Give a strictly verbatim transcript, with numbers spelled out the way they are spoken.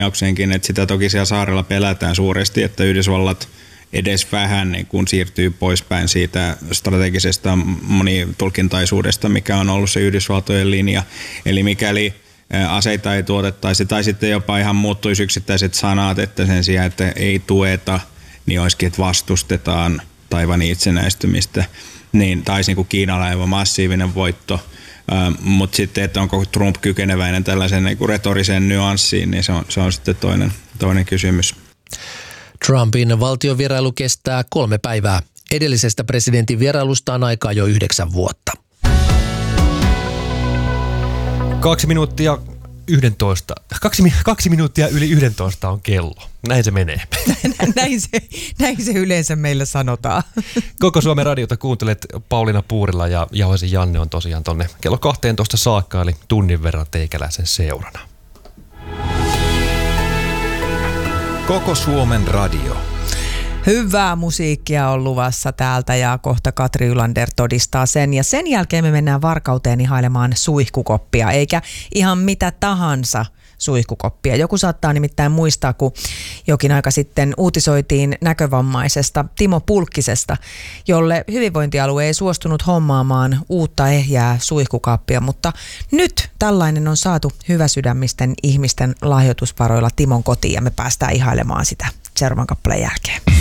jokseenkin, että sitä toki siellä saarella pelätään suuresti, että Yhdysvallat edes vähän niin kun siirtyy poispäin siitä strategisesta monitulkintaisuudesta, mikä on ollut se Yhdysvaltojen linja. Eli mikäli aseita ei tuotettaisi tai sitten jopa ihan muuttuisi yksittäiset sanat, että sen sijaan, että ei tueta, niin olisikin, että vastustetaan Taiwanin itsenäistymistä, niin taisi niin kuin Kiinalla aivan massiivinen voitto. Uh, mutta sitten, että onko Trump kykeneväinen tällaisen niin kuin retoriseen nyanssiin, niin se on, se on sitten toinen, toinen kysymys. Trumpin valtiovierailu kestää kolme päivää. Edellisestä presidentin vierailusta on aikaa jo yhdeksän vuotta. Kaksi minuuttia yhdentoista. Kaksi, kaksi minuuttia yli yhdentoista on kello. Näin se menee. näin, se, näin se yleensä meillä sanotaan. Koko Suomen radiota kuuntelet. Pauliina Puurila ja Jauhasen Janne on tosiaan tonne kello kahteentoista saakka, eli tunnin verran teikäläisen seurana. Koko Suomen radio. Hyvää musiikkia on luvassa täältä ja kohta Katri Ylander todistaa sen. Ja sen jälkeen me mennään Varkauteen ihailemaan suihkukoppia, eikä ihan mitä tahansa suihkukoppia. Joku saattaa nimittäin muistaa, kun jokin aika sitten uutisoitiin näkövammaisesta Timo Pulkkisesta, jolle hyvinvointialue ei suostunut hommaamaan uutta ehjää suihkukappia, mutta nyt tällainen on saatu hyväsydämisten ihmisten lahjoitusvaroilla Timon kotiin ja me päästään ihailemaan sitä seuraavan kappaleen jälkeen.